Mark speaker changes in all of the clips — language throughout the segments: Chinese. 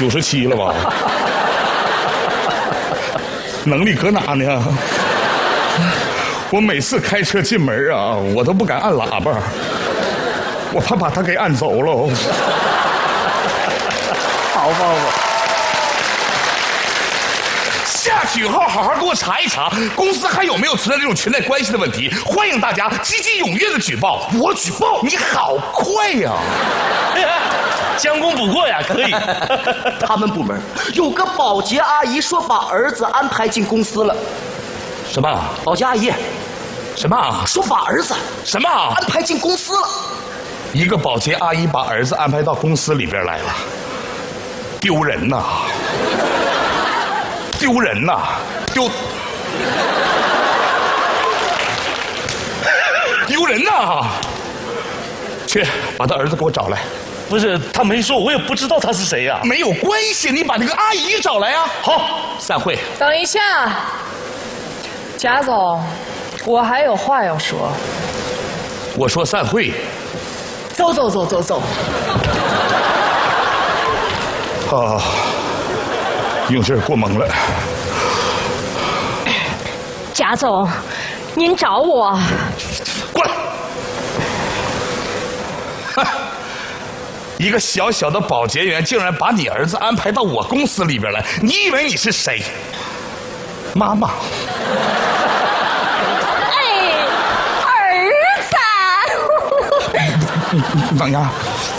Speaker 1: 97了吧？能力搁哪呢？我每次开车进门啊，我都不敢按喇叭，我怕把他给按走了。
Speaker 2: 好吧，
Speaker 1: 下去以后好好给我查一查，公司还有没有存在这种裙带关系的问题？欢迎大家积极踊跃的举报。我举报？你好快呀！
Speaker 2: 将功补过呀，可以。
Speaker 3: 他们部门有个保洁阿姨说把儿子安排进公司了。
Speaker 1: 什么？
Speaker 3: 保洁阿姨？
Speaker 1: 什么？
Speaker 3: 说把儿子
Speaker 1: 什么？
Speaker 3: 安排进公司了。
Speaker 1: 一个保洁阿姨把儿子安排到公司里边来了，丢人呐！丢人呐！丢人呐！去把他儿子给我找来。
Speaker 2: 不是，他没说，我也不知道他是谁呀。
Speaker 1: 没有关系，你把那个阿姨找来呀。好，散会。
Speaker 4: 等一下，贾总，我还有话要说。
Speaker 1: 我说散会。
Speaker 4: 走。
Speaker 1: 啊，用劲儿过猛了。
Speaker 4: 贾总，您找我。
Speaker 1: 过来。一个小小的保洁员竟然把你儿子安排到我公司里边来，你以为你是谁？妈妈。
Speaker 4: 哎，儿子。
Speaker 1: 你等一下。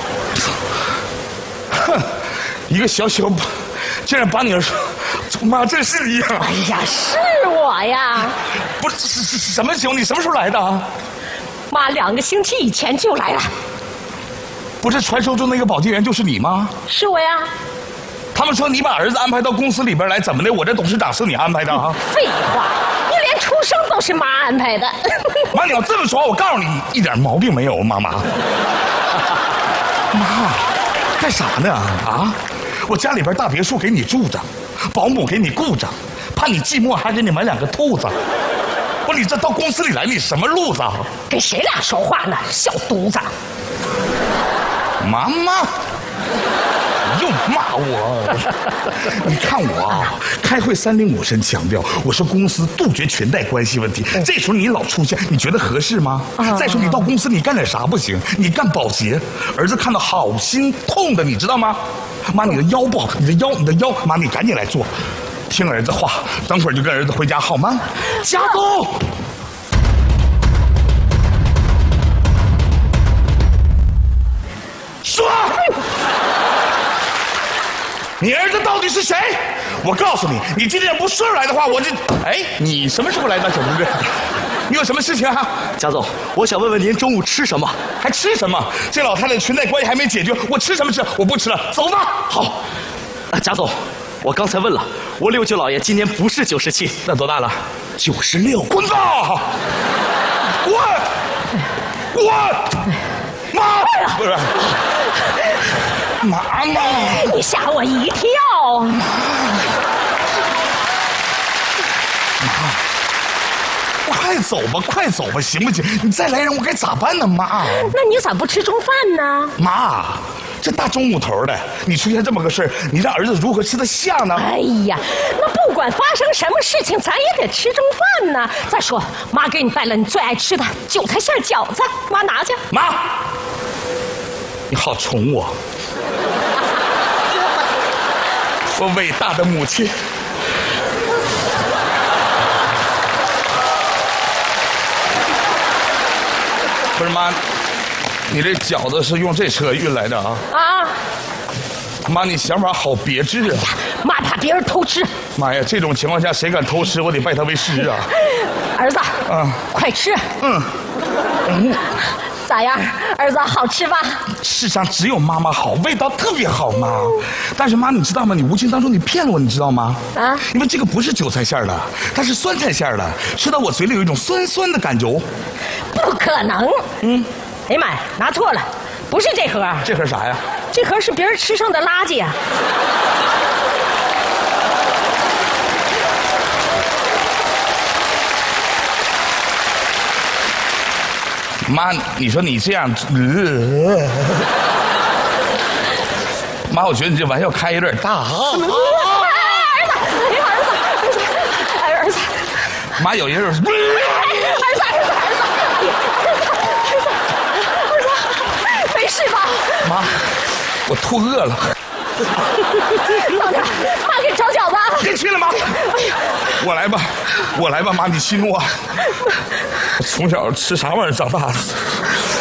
Speaker 1: 哼，一个小竟然把你儿子，妈，这是你呀！
Speaker 4: 哎呀，是我呀。
Speaker 1: 不是什么情况？你什么时候来的啊？
Speaker 4: 妈，2个星期以前就来了。
Speaker 1: 不是传说中那个保洁员就是你吗？
Speaker 4: 是我呀。
Speaker 1: 他们说你把儿子安排到公司里边来，怎么的？我这董事长是你安排的啊？
Speaker 4: 废话，你连出生都是妈安排的。
Speaker 1: 妈，你要这么说，我告诉你，一点毛病没有，妈。妈，干啥呢？啊，我家里边大别墅给你住着，保姆给你雇着，怕你寂寞还给你买2个兔子。不，你这到公司里来，你什么路子？
Speaker 4: 跟谁俩说话呢？小犊子！
Speaker 1: 妈，又骂我！你看我啊，开会3令5申强调，我是公司杜绝裙带关系问题。这时候你老出现，你觉得合适吗？再说你到公司你干点啥不行？你干保洁，儿子看到好心痛的，你知道吗？妈，你的腰不好，你的腰，妈，你赶紧来做，听儿子话，等会儿就跟儿子回家好吗？贾总。说，你儿子到底是谁？我告诉你，你今天不顺来的话，我这……哎，你什么时候来的，小同志？你有什么事情啊？
Speaker 3: 贾总，我想问问您中午吃什么？
Speaker 1: 还吃什么？这老太太裙带关系还没解决，我吃什么吃？我不吃了，走吧。
Speaker 3: 好，贾总，我刚才问了，我6舅姥爷今年不是97，
Speaker 1: 那多大了
Speaker 3: ？96。
Speaker 1: 滚吧！滚！妈！不是。妈妈，
Speaker 4: 你吓我一跳！
Speaker 1: 妈，快走吧，行不行？你再来人，我该咋办呢？妈，
Speaker 4: 那你咋不吃中饭呢？
Speaker 1: 妈，这大中午头的，你出现这么个事儿，你让儿子如何吃得下呢？
Speaker 4: 哎呀，那不管发生什么事情，咱也得吃中饭呢。再说，妈给你带了你最爱吃的韭菜馅饺子，妈拿去。
Speaker 1: 妈，你好宠我。我伟大的母亲，不是妈，你这饺子是用这车运来的啊？
Speaker 4: 啊！
Speaker 1: 妈，你想法好别致啊！
Speaker 4: 妈怕别人偷吃。
Speaker 1: 妈呀，这种情况下谁敢偷吃，我得拜他为师啊！
Speaker 4: 儿子，快吃。咋样，儿子好吃吧？
Speaker 1: 世上只有妈妈好，味道特别好妈。但是妈，你知道吗？你无形当中你骗了我，你知道吗？啊！因为这个不是韭菜馅的，它是酸菜馅的，吃到我嘴里有一种酸酸的感觉。
Speaker 4: 不可能！哎呀妈呀，拿错了，不是这盒。
Speaker 1: 这盒啥呀？
Speaker 4: 这盒是别人吃剩的垃圾啊！妈，你说你这样，
Speaker 1: 妈，我觉得你这玩笑开有点大啊。
Speaker 4: 儿子，
Speaker 1: 妈，有一人。
Speaker 4: 儿子，没事吧？
Speaker 1: 妈，我吐饿了。
Speaker 4: 等着，妈给你找饺子。
Speaker 1: 别去了，妈。我来吧，妈，你息怒啊。我从小吃啥玩意儿长大的？